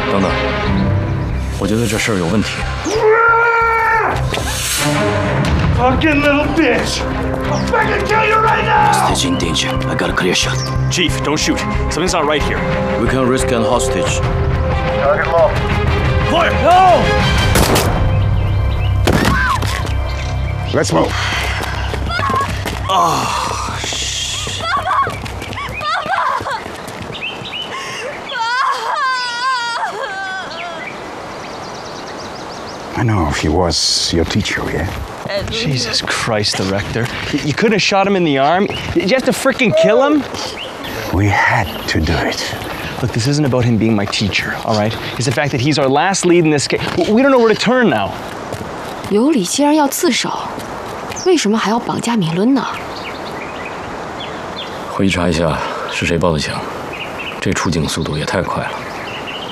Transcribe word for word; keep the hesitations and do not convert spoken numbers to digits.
等等，我觉得这事儿有问题。 Fucking little bitch! I'll fucking kill you right now! Hostage in danger. I got a clear shot. Chief, don't shoot. Something's not right here. We can risk an hostage. Target low. Fire! No! Let's move. Oh, shit. I know he was your teacher, yeah? Jesus Christ, the rector. You couldn't have shot him in the arm? Did you have to freaking kill him? We had to do it. Look, this isn't about him being my teacher, all right? It's the fact that he's our last lead in this case. We don't know where to turn now. 尤里既然要自首，为什么还要绑架米伦呢？ 回去查一下是谁报的警，这出警速度也太快了。